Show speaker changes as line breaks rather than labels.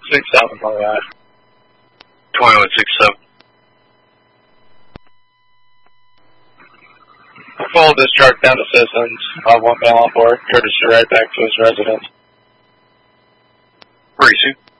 6-7 on that.
2167.
Full discharge down to citizens. I'll have one male on board. Courtesy right back to his residence.
Racing.